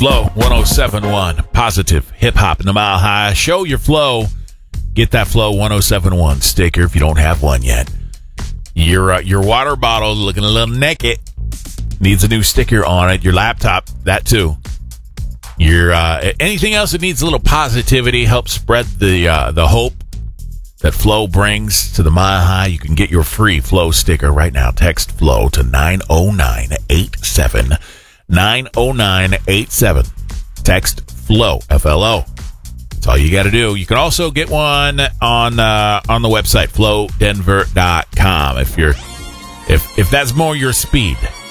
Flow 1071, positive hip hop in the Mile High. Show your flow. Get that Flow 1071 sticker if you don't have one yet. Your water bottle looking a little naked. Needs a new sticker on it. Your laptop, that too. Your anything else that needs a little positivity, help spread the hope that Flow brings to the Mile High. You can get your free Flow sticker right now. Text Flow to 90987. 90987. Text Flow, F-L-O. That's all you got to do. You can also get one on the website, flowdenver.com, if that's more your speed.